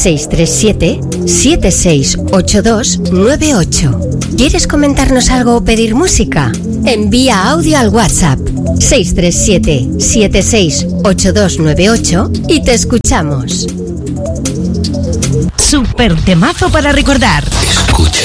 637-768298. ¿Quieres comentarnos algo o pedir música? Envía audio al WhatsApp 637-768298 y te escuchamos. Super temazo para recordar. Escucha.